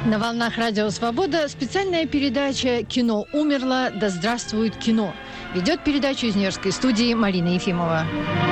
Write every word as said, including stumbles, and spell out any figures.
На волнах Радио Свобода специальная передача «Кино умерло, да здравствует кино». Ведет передачу из Нью-Йоркской студии Марина Ефимова.